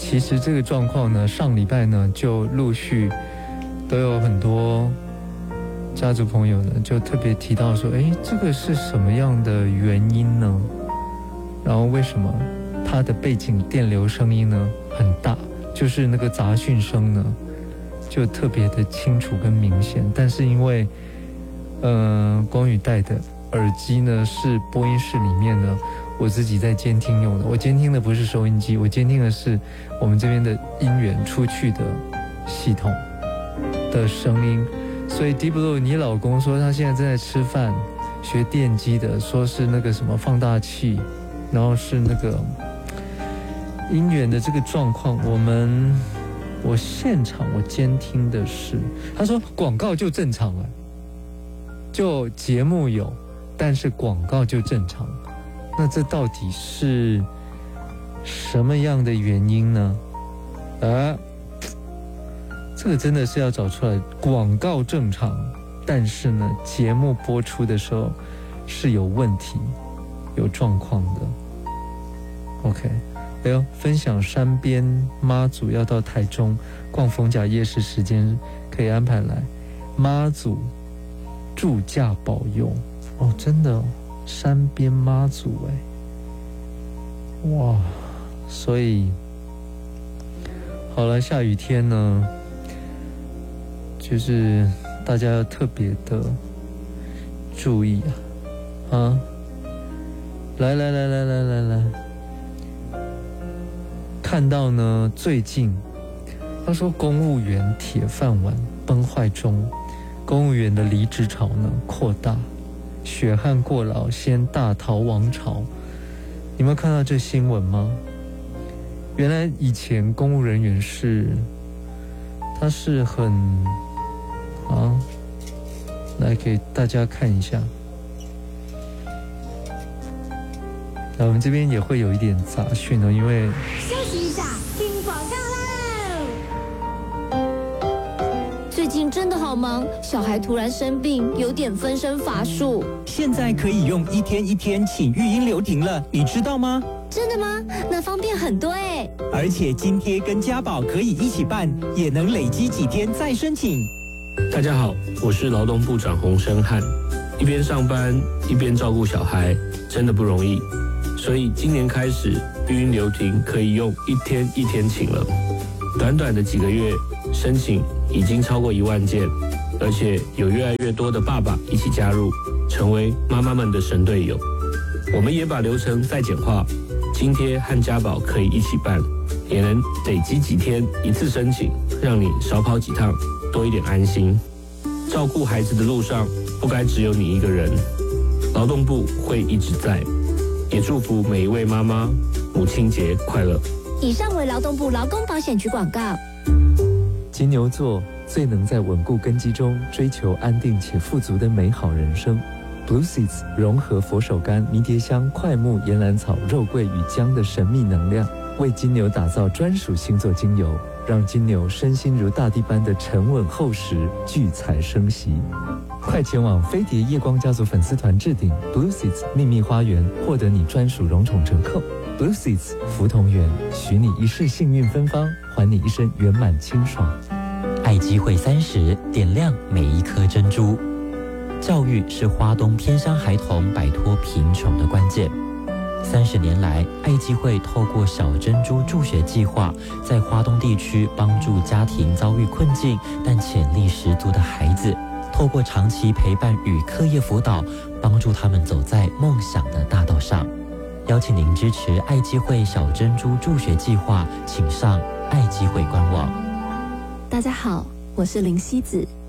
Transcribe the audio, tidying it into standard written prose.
其实这个状况呢，上礼拜呢就陆续都有很多家族朋友呢就特别提到说，这个是什么样的原因呢？然后为什么它的背景电流声音呢很大，就是那个杂讯声呢就特别的清楚跟明显，但是因为光宇戴的耳机呢是播音室里面呢我自己在监听用的，我监听的不是收音机，我监听的是我们这边的音源出去的系统的声音。所以 Deep Blue 你老公说他现在正在吃饭，学电机的，说是那个什么放大器，然后是那个音源的这个状况，我现场我监听的是，他说广告就正常了，就节目有，但是广告就正常。那这到底是什么样的原因呢？这个真的是要找出来。广告正常，但是呢，节目播出的时候是有问题、有状况的。OK， 分享山边妈祖要到台中逛逢甲夜市，时间可以安排来。妈祖助驾保佑哦，真的哦。山边妈祖哇！所以好了，下雨天呢，就是大家要特别的注意啊！来，看到呢，最近他说公务员铁饭碗崩坏中，公务员的离职潮呢扩大。血汗过劳先大逃亡潮，你们有看到这新闻吗？原来以前公务人员他是很来给大家看一下。那我们这边也会有一点杂讯因为休息一下，听广告喽。最近真的好忙，小孩突然生病，有点分身乏术。 现在可以用1天1天请育婴留停了，你知道吗？ 真的吗？那方便很多而且津贴跟家保可以一起办，也能累积几天再申请。 大家好，我是劳动部长洪生汉。一边上班一边照顾小孩，真的不容易。所以今年开始，育婴留停可以用1天1天请了。短短的几个月，申请已经超过1万件，而且有越来越多的爸爸一起加入，成为妈妈们的神队友。我们也把流程再简化，津贴和家保可以一起办，也能累积几天一次申请，让你少跑几趟，多一点安心。照顾孩子的路上，不该只有你一个人。劳动部会一直在，也祝福每一位妈妈母亲节快乐。 以上为劳动部劳工保险局广告。 金牛座最能在稳固根基中追求安定且富足的美好人生。Blue Seeds 融合佛手柑、迷迭香、快木、岩兰草、肉桂与姜的神秘能量，为金牛打造专属星座精油，让金牛身心如大地般的沉稳厚实，聚财生息。快前往飞碟夜光家族粉丝团置顶 Blue Seeds 秘密花园，获得你专属荣宠折扣。Blue Seeds 福同源，许你一世幸运芬芳，还你一生圆满清爽。 爱机会30，点亮每一颗珍珠。教育是花东偏乡孩童摆脱贫穷的关键。30年来，爱机会透过小珍珠助学计划，在花东地区帮助家庭遭遇困境但潜力十足的孩子，透过长期陪伴与课业辅导，帮助他们走在梦想的大道上。邀请您支持爱机会小珍珠助学计划，请上爱机会官网。 大家好，我是林希子。